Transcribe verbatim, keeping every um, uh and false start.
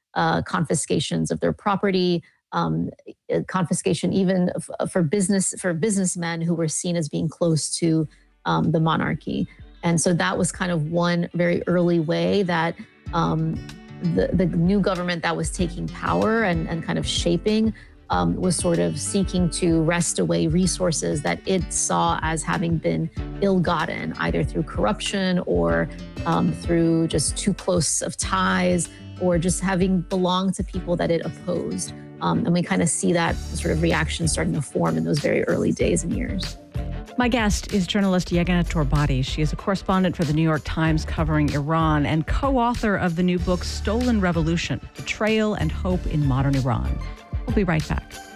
uh, confiscations of their property, um, confiscation even f- for business for businessmen who were seen as being close to um, the monarchy. And so that was kind of one very early way that um, the, the new government that was taking power and, and kind of shaping um, was sort of seeking to wrest away resources that it saw as having been ill-gotten, either through corruption or um, through just too close of ties, or just having belonged to people that it opposed. Um, and we kind of see that sort of reaction starting to form in those very early days and years. My guest is journalist Yeganeh Torbati. She is a correspondent for the New York Times covering Iran and co-author of the new book, Stolen Revolution: Betrayal and Hope in Modern Iran. We'll be right back.